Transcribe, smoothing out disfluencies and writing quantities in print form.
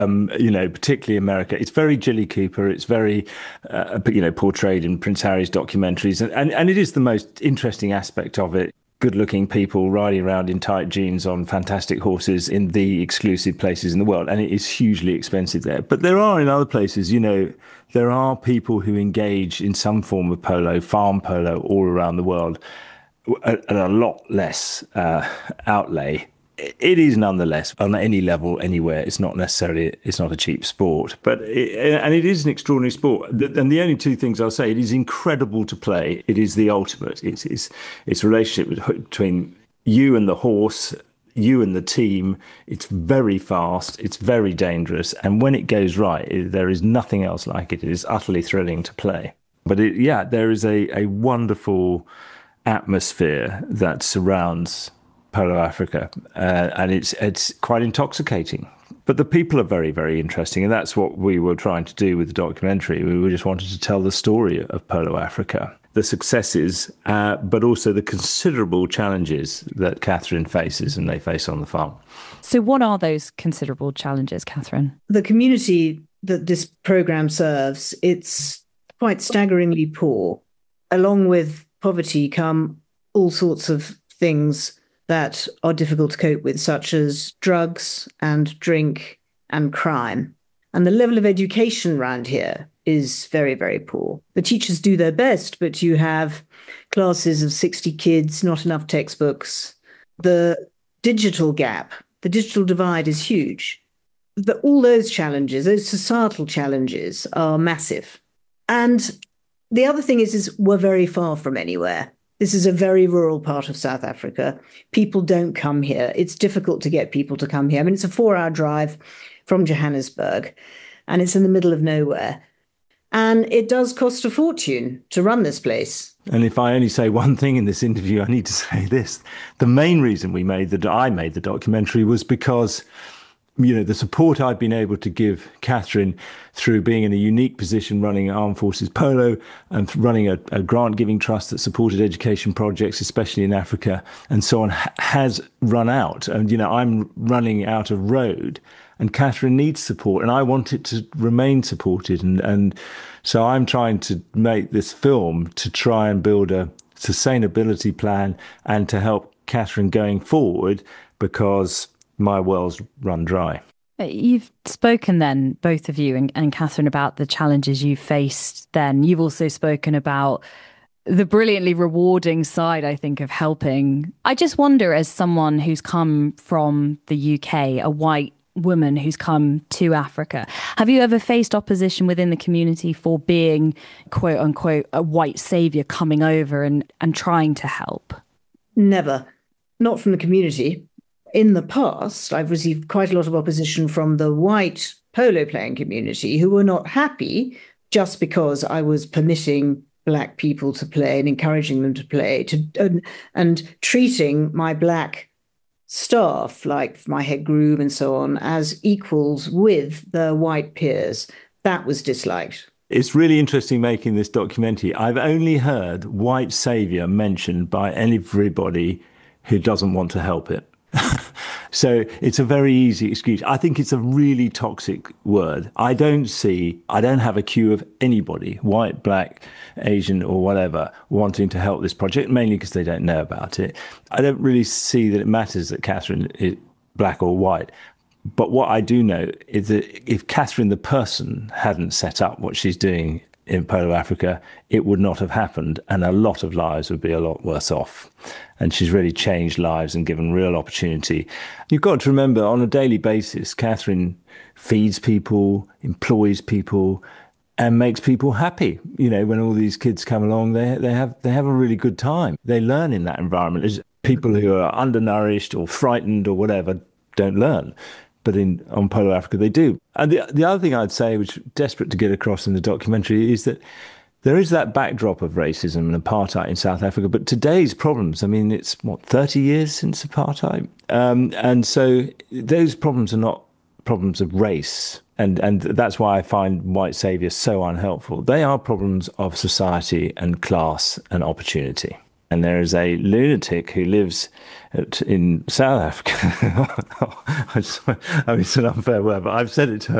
particularly America. It's very Jilly Cooper. It's very, portrayed in Prince Harry's documentaries. And it is the most interesting aspect of it. Good-looking people riding around in tight jeans on fantastic horses in the exclusive places in the world. And it is hugely expensive there. But there are in other places, there are people who engage in some form of polo, farm polo, all around the world at a lot less outlay. It is nonetheless, on any level, anywhere, it's not a cheap sport, but it is an extraordinary sport. And the only two things I'll say, it is incredible to play. It is the ultimate. It's a relationship between you and the horse, you and the team. It's very fast. It's very dangerous. And when it goes right, there is nothing else like it. It is utterly thrilling to play. But there is a wonderful atmosphere that surrounds Polo Africa, and it's quite intoxicating. But the people are very, very interesting, and that's what we were trying to do with the documentary. We just wanted to tell the story of Polo Africa, the successes, but also the considerable challenges that Catherine faces and they face on the farm. So what are those considerable challenges, Catherine? The community that this programme serves, it's quite staggeringly poor. Along with poverty come all sorts of things that are difficult to cope with, such as drugs and drink and crime. And the level of education around here is very, very poor. The teachers do their best, but you have classes of 60 kids, not enough textbooks. The digital gap, the digital divide is huge. All those challenges, those societal challenges, are massive. And the other thing is we're very far from anywhere. This is a very rural part of South Africa. People don't come here. It's difficult to get people to come here. I mean, it's a 4-hour drive from Johannesburg, and it's in the middle of nowhere. And it does cost a fortune to run this place. And if I only say one thing in this interview, I need to say this. The main reason I made the documentary was because the support I've been able to give Catherine through being in a unique position running Armed Forces Polo and running a grant-giving trust that supported education projects, especially in Africa, and so on, has run out. And, I'm running out of road, and Catherine needs support, and I want it to remain supported. And so I'm trying to make this film to try and build a sustainability plan and to help Catherine going forward, because my well's run dry. You've spoken then, both of you and Catherine, about the challenges you faced then. You've also spoken about the brilliantly rewarding side, I think, of helping. I just wonder, as someone who's come from the UK, a white woman who's come to Africa, have you ever faced opposition within the community for being, quote unquote, a white saviour coming over and trying to help? Never. Not from the community. In the past, I've received quite a lot of opposition from the white polo playing community who were not happy just because I was permitting Black people to play and encouraging them to play, and treating my Black staff, like my head groom and so on, as equals with the white peers. That was disliked. It's really interesting making this documentary. I've only heard white saviour mentioned by everybody who doesn't want to help it. So it's a very easy excuse. I think it's a really toxic word. I don't have a queue of anybody, white, Black, Asian or whatever, wanting to help this project, mainly because they don't know about it. I don't really see that it matters that Catherine is Black or white. But what I do know is that if Catherine the person hadn't set up what she's doing in Polo Africa, it would not have happened, and a lot of lives would be a lot worse off. And she's really changed lives and given real opportunity. You've got to remember, on a daily basis, Catherine feeds people, employs people, and makes people happy. When all these kids come along, they have a really good time. They learn in that environment. As people who are undernourished or frightened or whatever don't learn. But on Polo Africa, they do. And the other thing I'd say, which I'm desperate to get across in the documentary, is that there is that backdrop of racism and apartheid in South Africa. But today's problems, it's, 30 years since apartheid? And so those problems are not problems of race. And that's why I find white saviour so unhelpful. They are problems of society and class and opportunity. And there is a lunatic who lives in South Africa. I mean, it's an unfair word, but I've said it to her